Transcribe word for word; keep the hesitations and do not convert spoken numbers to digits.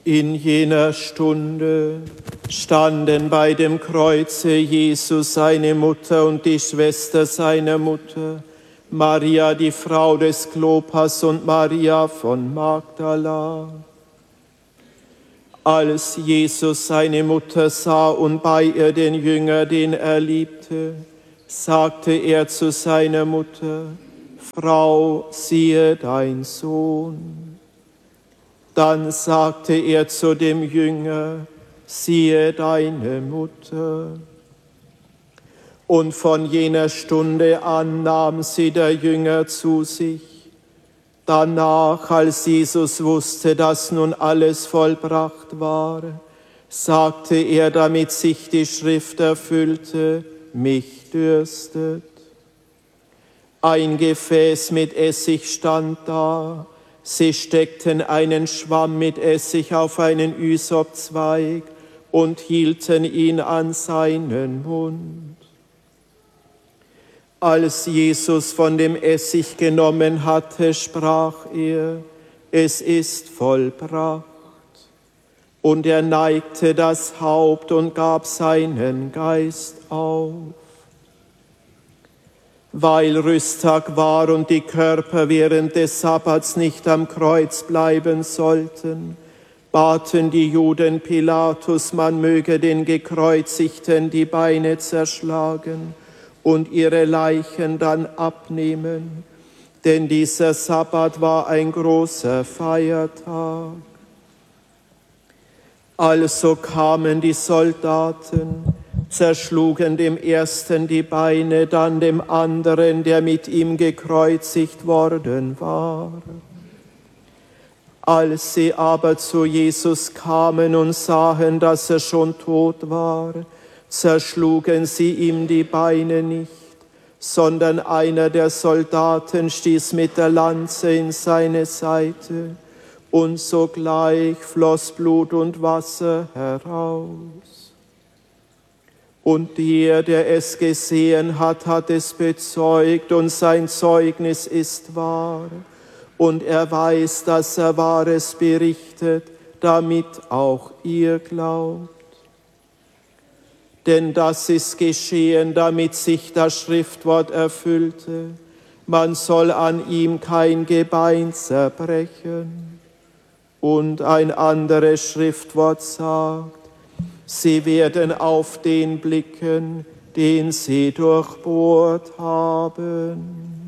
In jener Stunde standen bei dem Kreuze Jesus seine Mutter und die Schwester seiner Mutter, Maria, die Frau des Klopas, und Maria von Magdala. Als Jesus seine Mutter sah und bei ihr den Jünger, den er liebte, sagte er zu seiner Mutter: Frau, siehe dein Sohn. Dann sagte er zu dem Jünger: siehe deine Mutter. Und von jener Stunde an nahm sie der Jünger zu sich. Danach, als Jesus wusste, dass nun alles vollbracht war, sagte er, damit sich die Schrift erfüllte: mich dürstet. Ein Gefäß mit Essig stand da. Sie steckten einen Schwamm mit Essig auf einen Ysopzweig und hielten ihn an seinen Mund. Als Jesus von dem Essig genommen hatte, sprach er: es ist vollbracht. Und er neigte das Haupt und gab seinen Geist auf. Weil Rüsttag war und die Körper während des Sabbats nicht am Kreuz bleiben sollten, baten die Juden Pilatus, man möge den Gekreuzigten die Beine zerschlagen und ihre Leichen dann abnehmen, denn dieser Sabbat war ein großer Feiertag. Also kamen die Soldaten, zerschlugen dem ersten die Beine, dann dem anderen, der mit ihm gekreuzigt worden war. Als sie aber zu Jesus kamen und sahen, dass er schon tot war, zerschlugen sie ihm die Beine nicht, sondern einer der Soldaten stieß mit der Lanze in seine Seite, und sogleich floss Blut und Wasser heraus. Und der, der es gesehen hat, hat es bezeugt, und sein Zeugnis ist wahr. Und er weiß, dass er Wahres berichtet, damit auch ihr glaubt. Denn das ist geschehen, damit sich das Schriftwort erfüllte: man soll an ihm kein Gebein zerbrechen. Und ein anderes Schriftwort sagt: sie werden auf den blicken, den sie durchbohrt haben.